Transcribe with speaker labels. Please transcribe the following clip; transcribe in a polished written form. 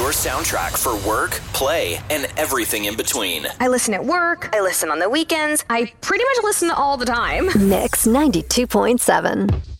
Speaker 1: your soundtrack for work, play, and everything in between.
Speaker 2: I listen at work. I listen on the weekends. I pretty much listen all the time.
Speaker 3: Mix 92.7.